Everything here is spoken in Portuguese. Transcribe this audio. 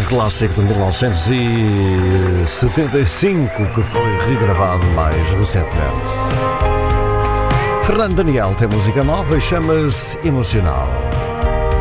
clássico de 1975 que foi regravado mais recentemente. Fernando Daniel tem música nova e chama-se Emocional.